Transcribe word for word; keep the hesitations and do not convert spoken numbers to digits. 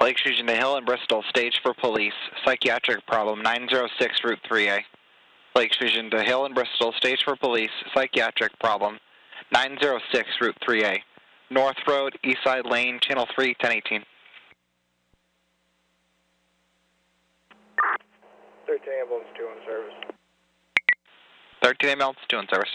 Lake Fusion to Hill and Bristol, stage for police, psychiatric problem, nine zero six, Route three A. Lake Fusion to Hill and Bristol, stage for police, psychiatric problem, nine zero six, Route three A. North Road, Eastside Lane, Channel three, ten eighteen. thirteen ambulance two in service. thirteen ambulance two in service.